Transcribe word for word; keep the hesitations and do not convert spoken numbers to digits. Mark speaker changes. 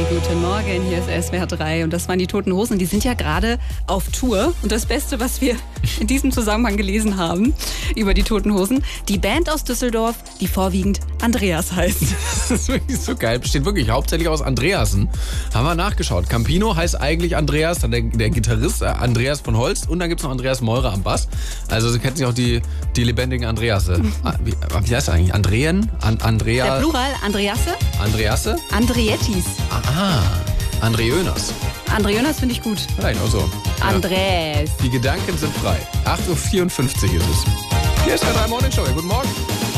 Speaker 1: Guten Morgen, hier ist S W R drei und das waren die Toten Hosen. Die sind ja gerade auf Tour und das Beste, was wir in diesem Zusammenhang gelesen haben über die Toten Hosen, die Band aus Düsseldorf, die vorwiegend Andreas heißt.
Speaker 2: Das ist wirklich so geil, besteht wirklich hauptsächlich aus Andreasen. Haben wir nachgeschaut. Campino heißt eigentlich Andreas, dann der, der Gitarrist äh, Andreas von Holst und dann gibt es noch Andreas Meurer am Bass. Also Sie kennen sich auch die, die lebendigen Andreasse. wie, wie heißt er eigentlich? Andreen? An, Andrea?
Speaker 1: Der Plural, Andreasse?
Speaker 2: Andreasse?
Speaker 1: Andriettis.
Speaker 2: Aha, Andreönas.
Speaker 1: Andreönas finde ich gut.
Speaker 2: Vielleicht auch so.
Speaker 1: Andres.
Speaker 2: Die Gedanken sind frei. acht Uhr vierundfünfzig ist es. Hier ist der drei Morning Show. Guten Morgen.